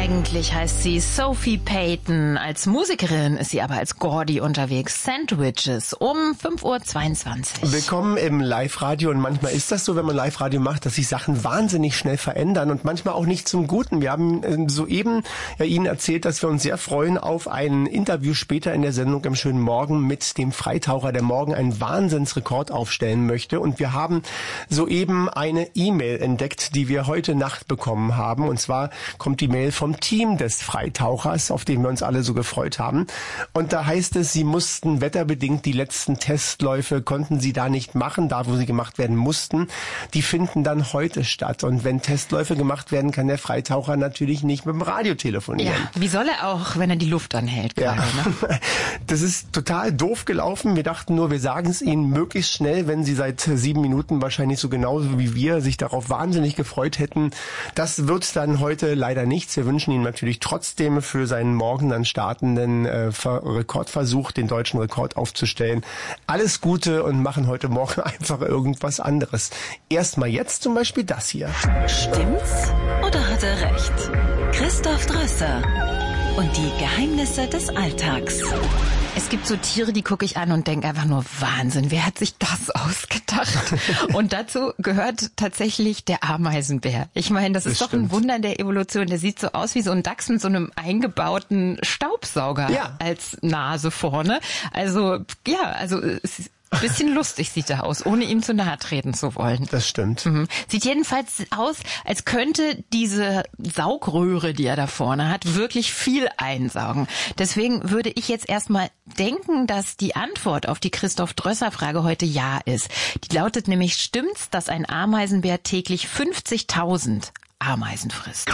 Eigentlich heißt sie Sophie Payton. Als Musikerin ist sie aber als Gordy unterwegs. Sandwiches um 5:22 Uhr. Willkommen im Live-Radio. Und manchmal ist das so, wenn man Live-Radio macht, dass sich Sachen wahnsinnig schnell verändern und manchmal auch nicht zum Guten. Wir haben soeben Ihnen erzählt, dass wir uns sehr freuen auf ein Interview später in der Sendung im schönen Morgen mit dem Freitaucher, der morgen einen Wahnsinnsrekord aufstellen möchte. Und wir haben soeben eine E-Mail entdeckt, die wir heute Nacht bekommen haben. Und zwar kommt die Mail vom Team des Freitauchers, auf den wir uns alle so gefreut haben. Und da heißt es, sie mussten wetterbedingt die letzten Testläufe, konnten sie da nicht machen, da wo sie gemacht werden mussten. Die finden dann heute statt. Und wenn Testläufe gemacht werden, kann der Freitaucher natürlich nicht mit dem Radio telefonieren. Ja, wie soll er auch, wenn er die Luft anhält gerade, ne? Das ist total doof gelaufen. Wir dachten nur, wir sagen es Ihnen möglichst schnell, wenn Sie seit 7 Minuten wahrscheinlich so genauso wie wir sich darauf wahnsinnig gefreut hätten. Das wird dann heute leider nichts. Wir wünschen Ihnen natürlich trotzdem für seinen morgen dann startenden Rekordversuch, den deutschen Rekord aufzustellen, alles Gute und machen heute Morgen einfach irgendwas anderes. Erstmal jetzt zum Beispiel das hier. Stimmt's oder hat er recht? Christoph Drösser und die Geheimnisse des Alltags. Es gibt so Tiere, die gucke ich an und denke einfach nur, Wahnsinn, wer hat sich das ausgedacht? Und dazu gehört tatsächlich der Ameisenbär. Ich meine, das ist doch ein Wunder der Evolution. Der sieht so aus wie so ein Dachs mit so einem eingebauten Staubsauger als Nase vorne. Also es ist ein bisschen lustig sieht er aus, ohne ihm zu nahe treten zu wollen. Das stimmt. Sieht jedenfalls aus, als könnte diese Saugröhre, die er da vorne hat, wirklich viel einsaugen. Deswegen würde ich jetzt erstmal denken, dass die Antwort auf die Christoph-Drösser-Frage heute ja ist. Die lautet nämlich, stimmt's, dass ein Ameisenbär täglich 50.000 Ameisen frisst?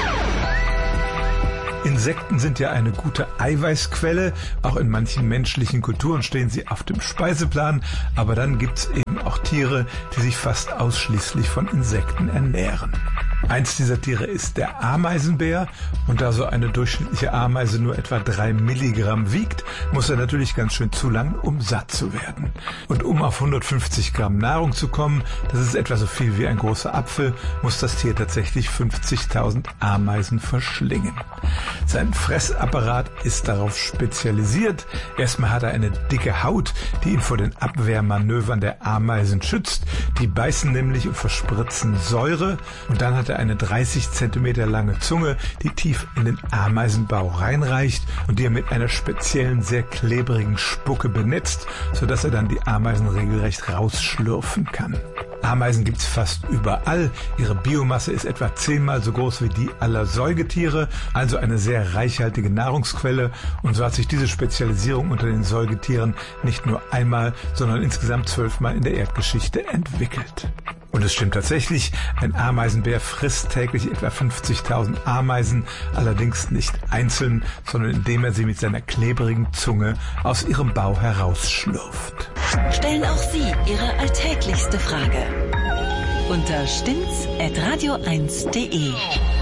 Insekten sind ja eine gute Eiweißquelle. Auch in manchen menschlichen Kulturen stehen sie auf dem Speiseplan. Aber dann gibt's eben auch Tiere, die sich fast ausschließlich von Insekten ernähren. Eins dieser Tiere ist der Ameisenbär. Und da so eine durchschnittliche Ameise nur etwa 3 Milligramm wiegt, muss er natürlich ganz schön zulangen, um satt zu werden. Und um auf 150 Gramm Nahrung zu kommen, das ist etwa so viel wie ein großer Apfel, muss das Tier tatsächlich 50.000 Ameisen verschlingen. Sein Fressapparat ist darauf spezialisiert. Erstmal hat er eine dicke Haut, die ihn vor den Abwehrmanövern der Ameisen schützt. Die beißen nämlich und verspritzen Säure. Und dann hat er eine 30 Zentimeter lange Zunge, die tief in den Ameisenbau reinreicht und die er mit einer speziellen, sehr klebrigen Spucke benetzt, sodass er dann die Ameisen regelrecht rausschlürfen kann. Ameisen gibt's fast überall. Ihre Biomasse ist etwa 10-mal so groß wie die aller Säugetiere, also eine sehr reichhaltige Nahrungsquelle. Und so hat sich diese Spezialisierung unter den Säugetieren nicht nur einmal, sondern insgesamt 12-mal in der Erdgeschichte entwickelt. Und es stimmt tatsächlich, ein Ameisenbär frisst täglich etwa 50.000 Ameisen, allerdings nicht einzeln, sondern indem er sie mit seiner klebrigen Zunge aus ihrem Bau herausschlürft. Stellen auch Sie Ihre alltäglichste Frage unter stimmts@radio1.de.